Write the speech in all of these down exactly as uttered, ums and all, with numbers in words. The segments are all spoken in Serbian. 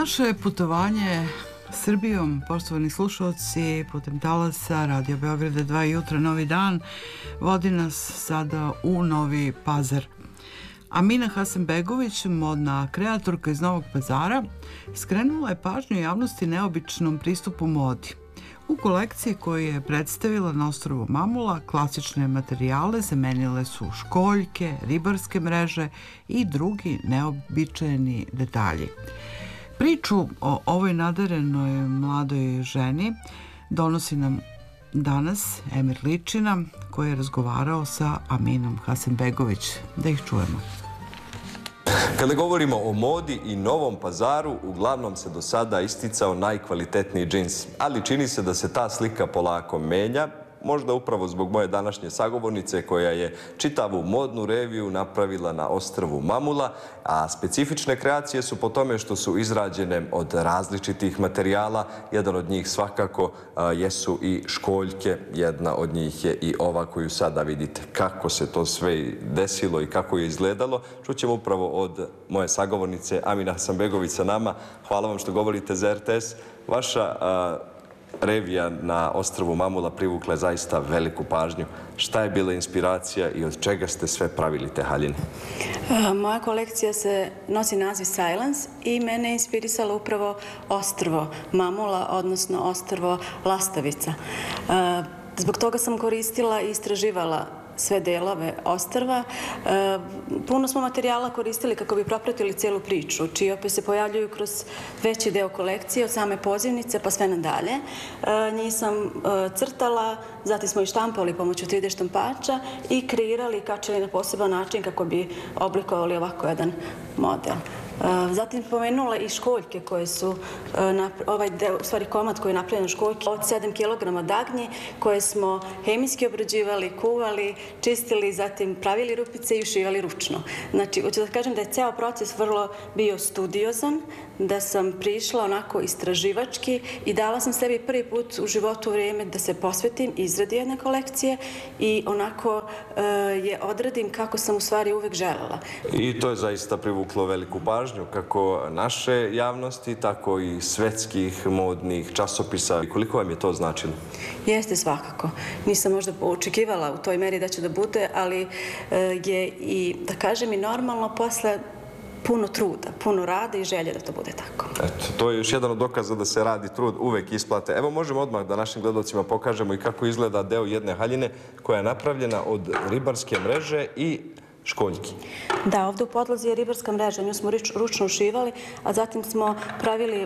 Naše putovanje Srbijom, poštovani slušalci, putem talasa Radio Beograda dva jutra, novi dan, vodi nas sada u Novi Pazar. Amina Hasanbegović, modna kreatorka iz Novog Pazara, skrenula je pažnju javnosti neobičnom pristupu modi. U kolekciji koju je predstavila na ostrvu Mamula, klasične materijale zamenile su školjke, ribarske mreže i drugi neobičajeni detalji. Priču o ovoj nadarenoj mladoj ženi donosi nam danas Emir Ličina, koji je razgovarao sa Aminom Hasanbegović. Da ih čujemo. Kada govorimo o modi i Novom Pazaru, uglavnom se do sada isticao najkvalitetniji džins, ali čini se da se ta slika polako menja, možda upravo zbog moje današnje sagovornice koja je čitavu modnu reviju napravila na ostrvu Mamula, a specifične kreacije su po tome što su izrađene od različitih materijala. Jedan od njih svakako jesu i školjke, jedna od njih je i ova koju sada vidite. Kako se to sve desilo i kako je izgledalo, čućemo upravo od moje sagovornice Amina Hasanbegović sa nama. Hvala vam što govorite za R T S. Vaša revija na ostrvu Mamula privukla je zaista veliku pažnju. Šta je bila inspiracija i od čega ste sve pravili te haljine? Moja kolekcija se nosi naziv Silence i mene je inspirisalo upravo ostrvo Mamula, odnosno ostrvo Lastavica. Zbog toga sam koristila i istraživala sve delove ostrva. Puno smo materijala koristili kako bi propratili cijelu priču, čiji opet se pojavljuju kroz veći deo kolekcije, od same pozivnice pa sve nadalje. Njih sam crtala, zatim smo i štampali pomoću tri D štampača i kreirali i kačili na poseban način kako bi oblikovali ovako jedan model. Zatim pomenula i školjke koje su, ovaj deo, u stvari komad koji je napravljen školjke od sedam kilograma dagnji koje smo hemijski obrađivali, kuvali, čistili, zatim pravili rupice i ušivali ručno. Znači, hoću da kažem da je ceo proces vrlo bio studiozan, da sam prišla onako istraživački i dala sam sebi prvi put u životu vrijeme da se posvetim izradi jedne kolekcije i onako je odradim kako sam u stvari uvek želela. I to je zaista privuklo veliku pažnju, kako naše javnosti, tako i svetskih modnih časopisa. Koliko vam je to značilo? Jeste, svakako. Nisam možda očekivala u toj meri da će da bude, ali je i, da kažem, i normalno posle puno truda, puno rada i želje da to bude tako. Eto, to je još jedan od dokaza da se radi trud uvek isplate. Evo, možemo odmah da našim gledalcima pokažemo i kako izgleda deo jedne haljine koja je napravljena od ribarske mreže i školjki. Da, ovdje u podlozi je ribarska mreža, nju smo ručno ušivali, a zatim smo pravili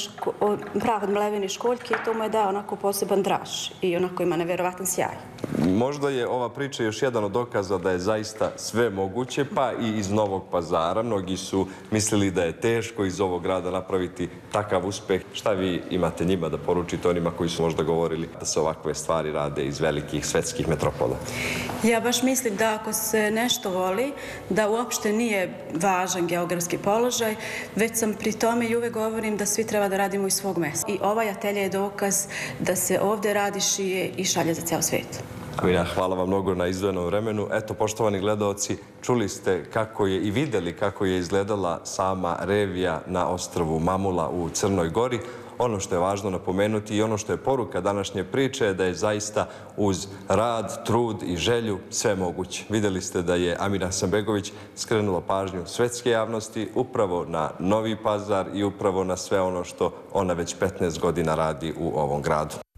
prah od mlevene školjke i to mu je dao onako poseban draž i onako ima nevjerovatan sjaj. Možda je ova priča još jedan od dokaza da je zaista sve moguće, pa i iz Novog Pazara. Mnogi su mislili da je teško iz ovog grada napraviti takav uspeh. Šta vi imate njima da poručite onima koji su možda govorili da se ovakve stvari rade iz velikih svetskih metropola? Ja baš mislim da ako se nešto voli, da uopšte nije važan geografski položaj, već sam pri tome i uvek govorim da svi treba da radimo iz svog mesta. I ovaj atelje je dokaz da se ovde radi, šije i šalje za ceo svijet. Amina, hvala vam mnogo na izdvojenom vremenu. Eto, poštovani gledaoci, čuli ste kako je i videli kako je izgledala sama revija na ostrvu Mamula u Crnoj Gori. Ono što je važno napomenuti i ono što je poruka današnje priče je da je zaista uz rad, trud i želju sve moguće. Vidjeli ste da je Amina Hasanbegović skrenula pažnju svetske javnosti upravo na Novi Pazar i upravo na sve ono što ona već petnaest godina radi u ovom gradu.